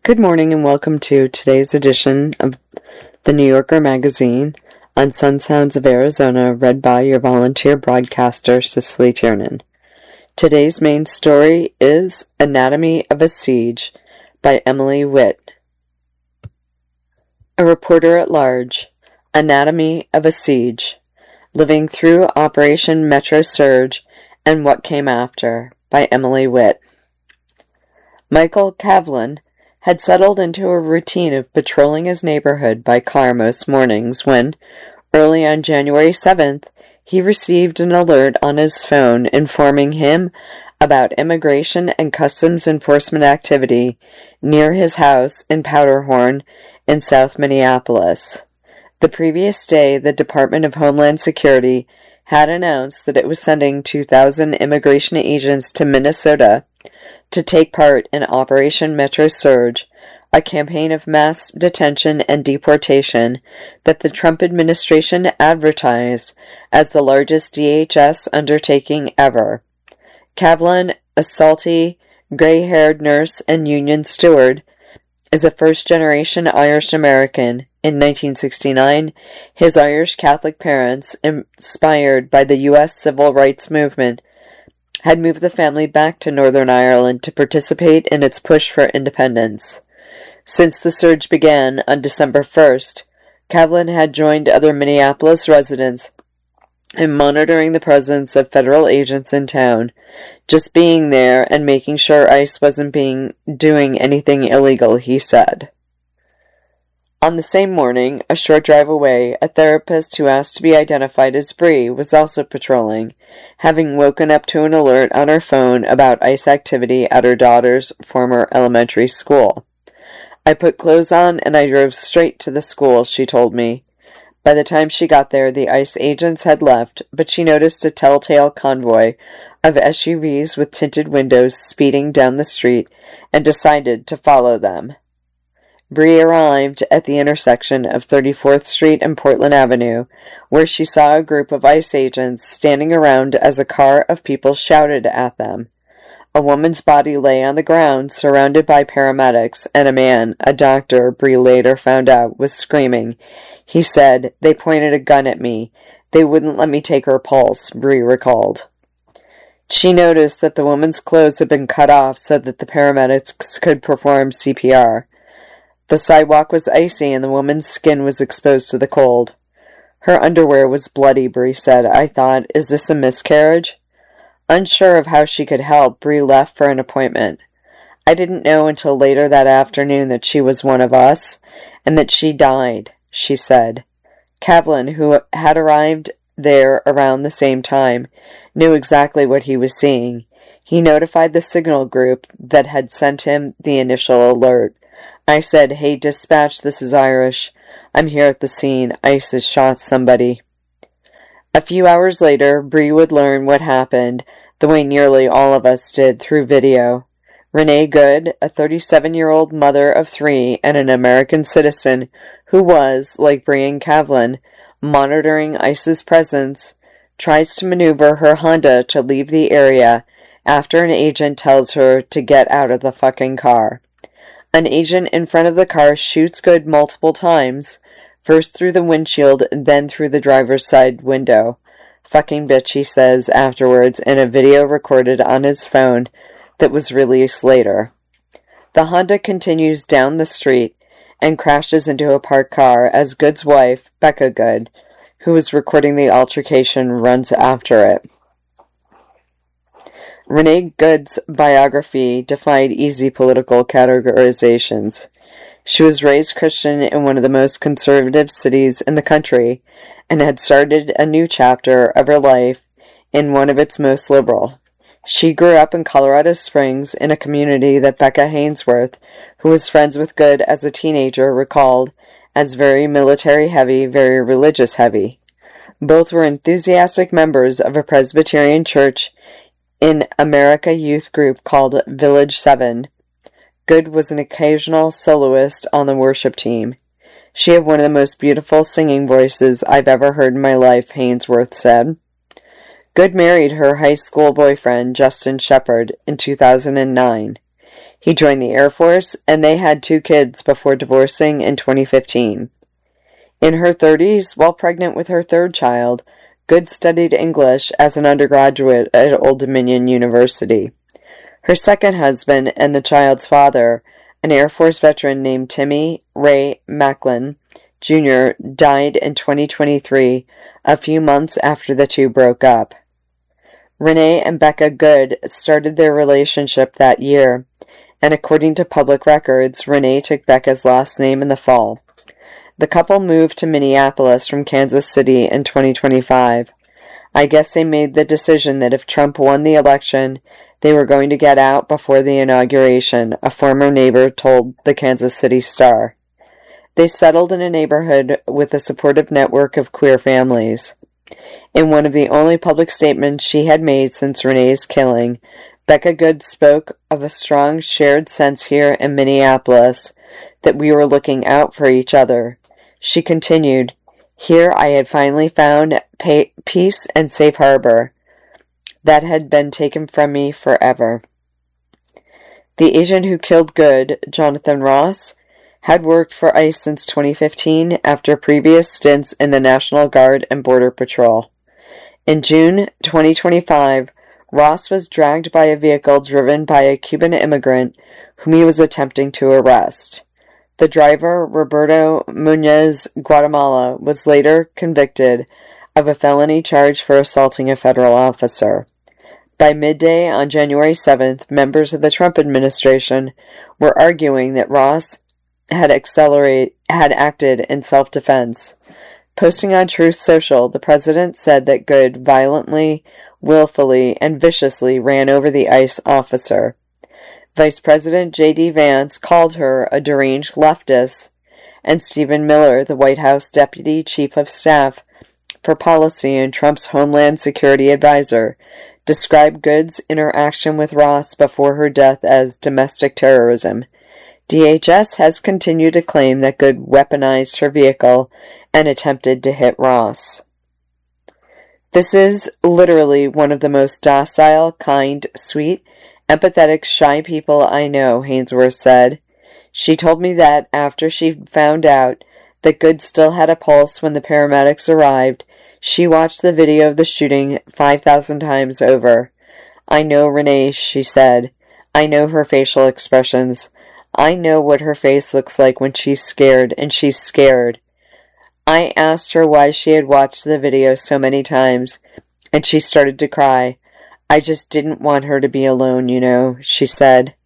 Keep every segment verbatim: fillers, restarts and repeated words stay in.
Good morning and welcome to today's edition of the New Yorker magazine on Sun Sounds of Arizona, read by your volunteer broadcaster, Cicely Tiernan. Today's main story is Anatomy of a Siege by Emily Witt. A reporter at large, Anatomy of a Siege, Living Through Operation Metro Surge and What Came After by Emily Witt. Michael Kavlan had settled into a routine of patrolling his neighborhood by car most mornings when, early on January seventh, he received an alert on his phone informing him about immigration and customs enforcement activity near his house in Powderhorn in South Minneapolis. The previous day, the Department of Homeland Security had announced that it was sending two thousand immigration agents to Minnesota to take part in Operation Metro Surge, a campaign of mass detention and deportation that the Trump administration advertised as the largest D H S undertaking ever. Kavlan, a salty, gray-haired nurse and union steward, is a first-generation Irish-American. In nineteen sixty-nine, his Irish Catholic parents, inspired by the U S Civil Rights Movement, had moved the family back to Northern Ireland to participate in its push for independence. Since the surge began on December first, Kavlan had joined other Minneapolis residents in monitoring the presence of federal agents in town, just being there and making sure ICE wasn't being doing anything illegal, he said. On the same morning, a short drive away, a therapist who asked to be identified as Bree was also patrolling, having woken up to an alert on her phone about ICE activity at her daughter's former elementary school. I put clothes on and I drove straight to the school, she told me. By the time she got there, the ICE agents had left, but she noticed a telltale convoy of S U Vs with tinted windows speeding down the street and decided to follow them. Bree arrived at the intersection of thirty-fourth Street and Portland Avenue, where she saw a group of ICE agents standing around as a car of people shouted at them. A woman's body lay on the ground, surrounded by paramedics, and a man, a doctor, Bree later found out, was screaming. He said, "They pointed a gun at me. They wouldn't let me take her pulse," Bree recalled. She noticed that the woman's clothes had been cut off so that the paramedics could perform C P R. The sidewalk was icy and the woman's skin was exposed to the cold. Her underwear was bloody, Bree said. I thought, is this a miscarriage? Unsure of how she could help, Bree left for an appointment. I didn't know until later that afternoon that she was one of us, and that she died, she said. Kavlan, who had arrived there around the same time, knew exactly what he was seeing. He notified the signal group that had sent him the initial alert. I said, "Hey, dispatch, this is Irish. I'm here at the scene. ICE has shot somebody." A few hours later, Bree would learn what happened, the way nearly all of us did, through video. Renee Good, a thirty-seven-year-old mother of three and an American citizen who was, like Bree and Kavlan, monitoring ICE's presence, tries to maneuver her Honda to leave the area after an agent tells her to get out of the fucking car. An agent in front of the car shoots Good multiple times, first through the windshield, then through the driver's side window. Fucking bitch, he says afterwards in a video recorded on his phone that was released later. The Honda continues down the street and crashes into a parked car as Good's wife, Becca Good, who was recording the altercation, runs after it. Renee Good's biography defied easy political categorizations. She was raised Christian in one of the most conservative cities in the country and had started a new chapter of her life in one of its most liberal. She grew up in Colorado Springs in a community that Becca Hainsworth, who was friends with Good as a teenager, recalled as very military-heavy, very religious-heavy. Both were enthusiastic members of a Presbyterian church in America youth group called Village Seven. Good was an occasional soloist on the worship team. She had one of the most beautiful singing voices I've ever heard in my life, Hainsworth said. Good married her high school boyfriend, Justin Shepard, in two thousand nine. He joined the Air Force, and they had two kids before divorcing in twenty fifteen. In her thirties, while pregnant with her third child, Good studied English as an undergraduate at Old Dominion University. Her second husband and the child's father, an Air Force veteran named Timmy Ray Macklin, Junior, died in twenty twenty-three, a few months after the two broke up. Renee and Becca Good started their relationship that year, and according to public records, Renee took Becca's last name in the fall. The couple moved to Minneapolis from Kansas City in twenty twenty-five. I guess they made the decision that if Trump won the election, they were going to get out before the inauguration, a former neighbor told the Kansas City Star. They settled in a neighborhood with a supportive network of queer families. In one of the only public statements she had made since Renee's killing, Becca Good spoke of a strong shared sense here in Minneapolis that we were looking out for each other. She continued, "Here I had finally found pa- peace and safe harbor that had been taken from me forever." The agent who killed Good, Jonathan Ross, had worked for ICE since twenty fifteen after previous stints in the National Guard and Border Patrol. In June twenty twenty-five, Ross was dragged by a vehicle driven by a Cuban immigrant whom he was attempting to arrest. The driver, Roberto Muñez Guatemala, was later convicted of a felony charge for assaulting a federal officer. By midday on January seventh, members of the Trump administration were arguing that Ross had accelerate had acted in self-defense. Posting on Truth Social, the president said that Good violently, willfully, and viciously ran over the ICE officer. Vice President J D Vance called her a deranged leftist, and Stephen Miller, the White House Deputy Chief of Staff for Policy and Trump's Homeland Security Advisor, described Good's interaction with Ross before her death as domestic terrorism. D H S has continued to claim that Good weaponized her vehicle and attempted to hit Ross. This is literally one of the most docile, kind, sweet, empathetic, shy people I know, Hainsworth said. She told me that after she found out that Good still had a pulse when the paramedics arrived, she watched the video of the shooting five thousand times over. "I know Renee," she said. "I know her facial expressions. I know what her face looks like when she's scared, and she's scared." I asked her why she had watched the video so many times, and she started to cry. "I just didn't want her to be alone, you know," she said.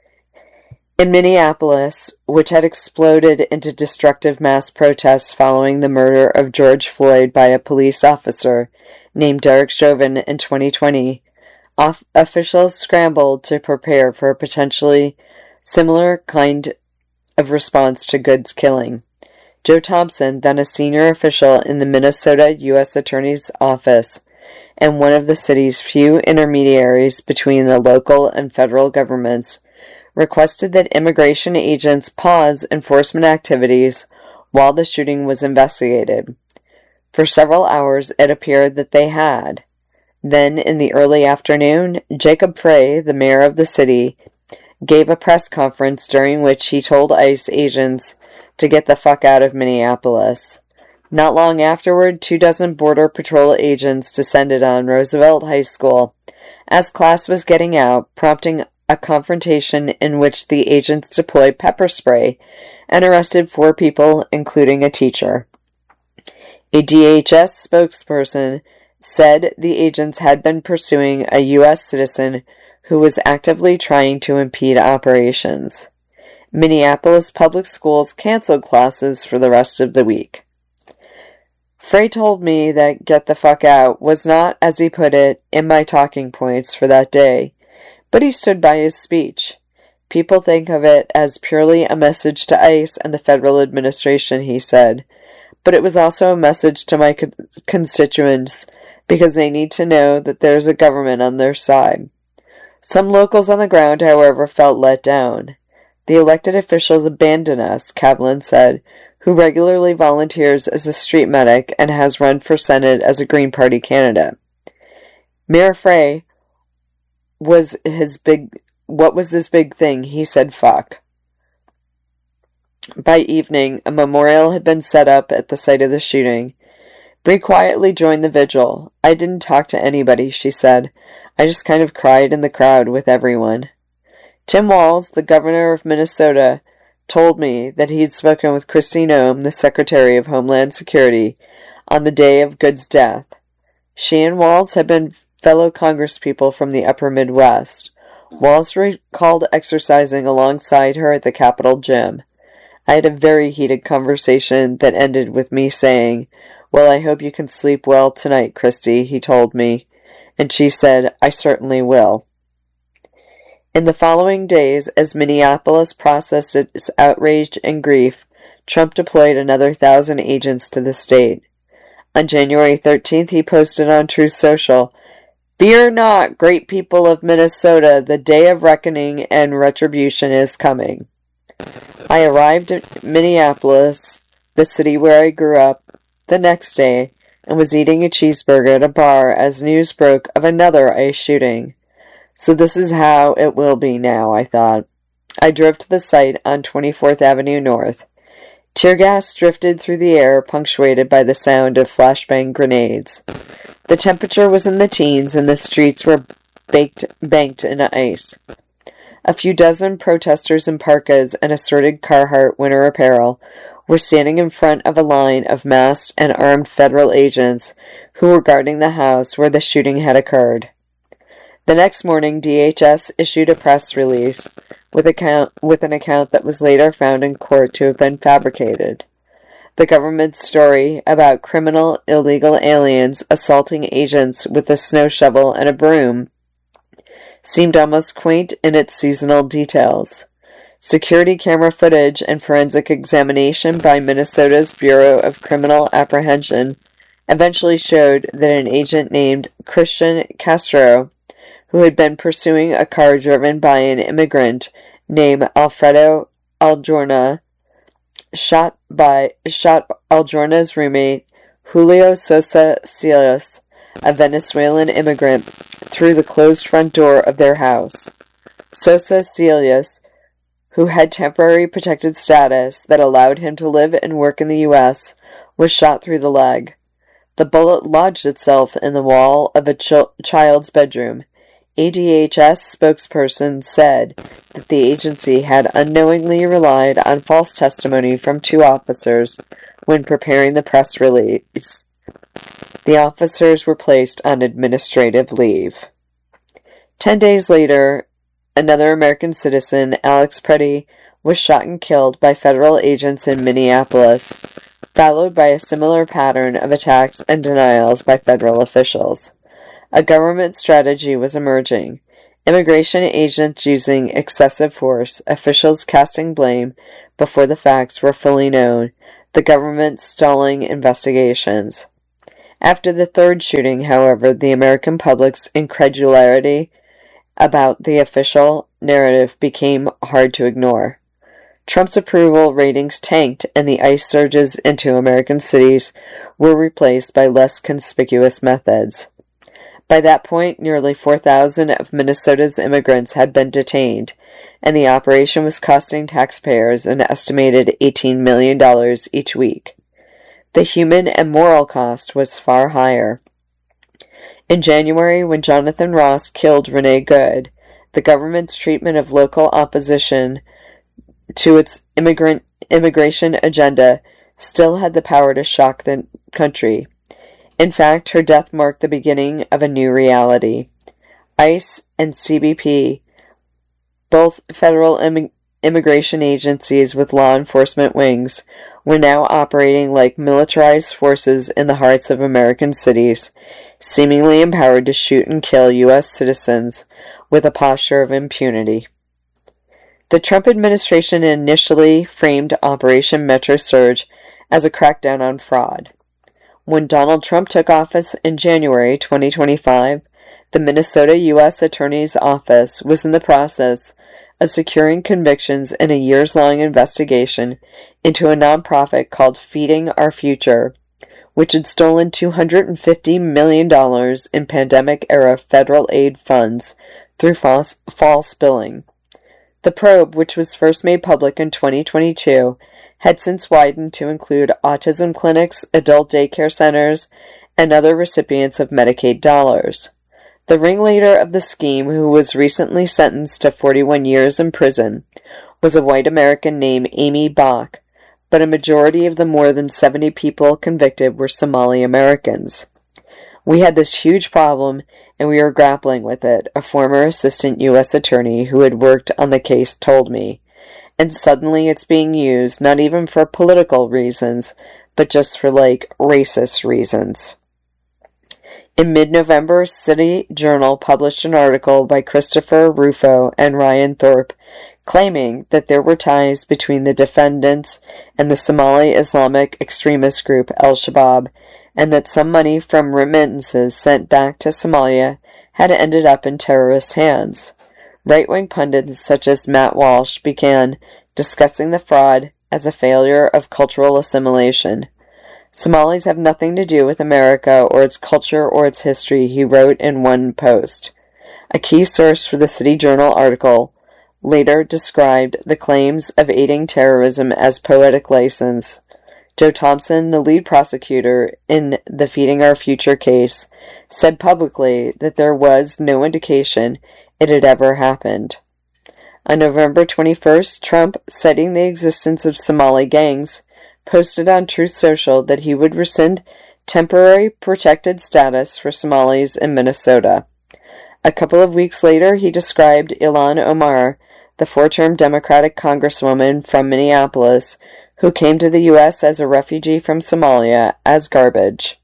In Minneapolis, which had exploded into destructive mass protests following the murder of George Floyd by a police officer named Derek Chauvin in twenty twenty, off- officials scrambled to prepare for a potentially similar kind of response to Good's killing. Joe Thompson, then a senior official in the Minnesota U S Attorney's Office and one of the city's few intermediaries between the local and federal governments, requested that immigration agents pause enforcement activities while the shooting was investigated. For several hours, it appeared that they had. Then, in the early afternoon, Jacob Frey, the mayor of the city, gave a press conference during which he told ICE agents to get the fuck out of Minneapolis. Not long afterward, two dozen Border Patrol agents descended on Roosevelt High School as class was getting out, prompting a confrontation in which the agents deployed pepper spray and arrested four people, including a teacher. A D H S spokesperson said the agents had been pursuing a U S citizen who was actively trying to impede operations. Minneapolis public schools canceled classes for the rest of the week. Frey told me that "get the fuck out" was not, as he put it, in my talking points for that day, but he stood by his speech. "People think of it as purely a message to ICE and the federal administration," he said, "but it was also a message to my con- constituents because they need to know that there's a government on their side." Some locals on the ground, however, felt let down. "The elected officials abandon us," Kavlin said, who regularly volunteers as a street medic and has run for Senate as a Green Party candidate. Mayor Frey was his big what was this big thing? He said fuck. By evening, a memorial had been set up at the site of the shooting. Bree quietly joined the vigil. I didn't talk to anybody, she said. I just kind of cried in the crowd with everyone. Tim Walz, the governor of Minnesota, told me that he had spoken with Kristi Noem, the Secretary of Homeland Security, on the day of Good's death. She and Walz had been fellow congresspeople from the upper Midwest. Walz recalled exercising alongside her at the Capitol gym. I had a very heated conversation that ended with me saying, "Well, I hope you can sleep well tonight, Kristi," he told me. And she said, "I certainly will." In the following days, as Minneapolis processed its outrage and grief, Trump deployed another thousand agents to the state. On January thirteenth, he posted on Truth Social, "Fear not, great people of Minnesota, the day of reckoning and retribution is coming." I arrived at Minneapolis, the city where I grew up, the next day, and was eating a cheeseburger at a bar as news broke of another ICE shooting. So this is how it will be now, I thought. I drove to the site on twenty-fourth Avenue North. Tear gas drifted through the air, punctuated by the sound of flashbang grenades. The temperature was in the teens, and the streets were baked, banked in ice. A few dozen protesters in parkas and assorted Carhartt winter apparel were standing in front of a line of masked and armed federal agents who were guarding the house where the shooting had occurred. The next morning, D H S issued a press release with, account, with an account that was later found in court to have been fabricated. The government's story about criminal illegal aliens assaulting agents with a snow shovel and a broom seemed almost quaint in its seasonal details. Security camera footage and forensic examination by Minnesota's Bureau of Criminal Apprehension eventually showed that an agent named Christian Castro, who had been pursuing a car driven by an immigrant named Alfredo Aljorna, shot by shot Aljorna's roommate Julio Sosa Silas, a Venezuelan immigrant, through the closed front door of their house. Sosa Silas, who had temporary protected status that allowed him to live and work in the U S, was shot through the leg. The bullet lodged itself in the wall of a ch- child's bedroom. A D H S spokesperson said that the agency had unknowingly relied on false testimony from two officers when preparing the press release. The officers were placed on administrative leave. Ten days later, another American citizen, Alex Preddy, was shot and killed by federal agents in Minneapolis, followed by a similar pattern of attacks and denials by federal officials. A government strategy was emerging. Immigration agents using excessive force, officials casting blame before the facts were fully known, the government stalling investigations. After the third shooting, however, the American public's incredulity about the official narrative became hard to ignore. Trump's approval ratings tanked, and the ICE surges into American cities were replaced by less conspicuous methods. By that point, nearly four thousand of Minnesota's immigrants had been detained, and the operation was costing taxpayers an estimated eighteen million dollars each week. The human and moral cost was far higher. In January, when Jonathan Ross killed Renee Good, the government's treatment of local opposition to its immigrant immigration agenda still had the power to shock the country. In fact, her death marked the beginning of a new reality. ICE and C B P, both federal Im- immigration agencies with law enforcement wings, were now operating like militarized forces in the hearts of American cities, seemingly empowered to shoot and kill U S citizens with a posture of impunity. The Trump administration initially framed Operation Metro Surge as a crackdown on fraud. When Donald Trump took office in January twenty twenty-five, the Minnesota U S Attorney's Office was in the process of securing convictions in a years-long investigation into a nonprofit called Feeding Our Future, which had stolen two hundred fifty million dollars in pandemic-era federal aid funds through false, false billing. The probe, which was first made public in twenty twenty-two, had since widened to include autism clinics, adult daycare centers, and other recipients of Medicaid dollars. The ringleader of the scheme, who was recently sentenced to forty-one years in prison, was a white American named Amy Bach, but a majority of the more than seventy people convicted were Somali Americans. We had this huge problem, and we were grappling with it, a former assistant U S attorney who had worked on the case told me. And suddenly it's being used, not even for political reasons, but just for, like, racist reasons. In mid-November, City Journal published an article by Christopher Rufo and Ryan Thorpe claiming that there were ties between the defendants and the Somali Islamic extremist group Al-Shabaab, and that some money from remittances sent back to Somalia had ended up in terrorist hands. Right-wing pundits such as Matt Walsh began discussing the fraud as a failure of cultural assimilation. Somalis have nothing to do with America or its culture or its history, he wrote in one post. A key source for the City Journal article later described the claims of aiding terrorism as poetic license. Joe Thompson, the lead prosecutor in the Feeding Our Future case, said publicly that there was no indication it had ever happened. On November twenty-first, Trump, citing the existence of Somali gangs, posted on Truth Social that he would rescind temporary protected status for Somalis in Minnesota. A couple of weeks later, he described Ilhan Omar, the four-term Democratic congresswoman from Minneapolis, who came to the U S as a refugee from Somalia, as garbage.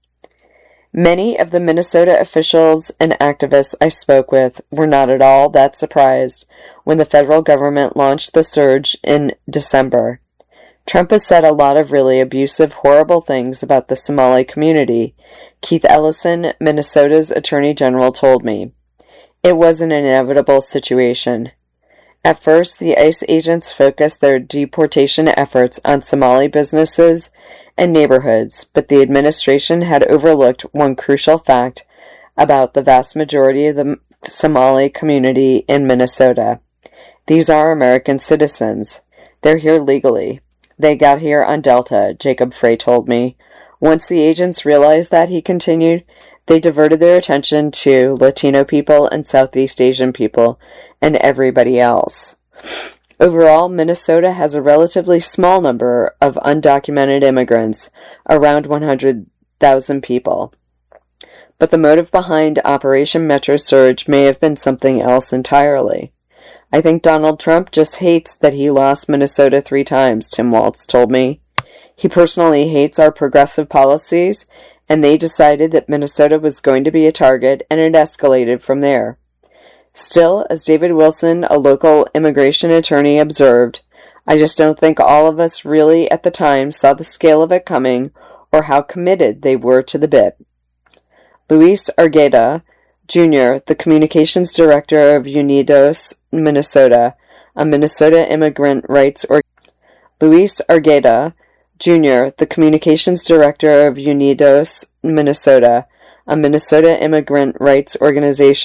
Many of the Minnesota officials and activists I spoke with were not at all that surprised when the federal government launched the surge in December. Trump has said a lot of really abusive, horrible things about the Somali community, Keith Ellison, Minnesota's Attorney General, told me. It was an inevitable situation. At first, the ICE agents focused their deportation efforts on Somali businesses and neighborhoods, but the administration had overlooked one crucial fact about the vast majority of the Somali community in Minnesota. These are American citizens. They're here legally. They got here on Delta, Jacob Frey told me. Once the agents realized that, he continued, they diverted their attention to Latino people and Southeast Asian people and everybody else. Overall, Minnesota has a relatively small number of undocumented immigrants, around one hundred thousand people. But the motive behind Operation Metro Surge may have been something else entirely. I think Donald Trump just hates that he lost Minnesota three times, Tim Waltz told me. He personally hates our progressive policies, and they decided that Minnesota was going to be a target, and it escalated from there. Still, as David Wilson, a local immigration attorney, observed, I just don't think all of us really at the time saw the scale of it coming or how committed they were to the bit. Luis Argueda, Junior, the communications director of Unidos, Minnesota, a Minnesota immigrant rights organization. Luis Argueda, Junior, the communications director of Unidos, Minnesota, a Minnesota immigrant rights organization.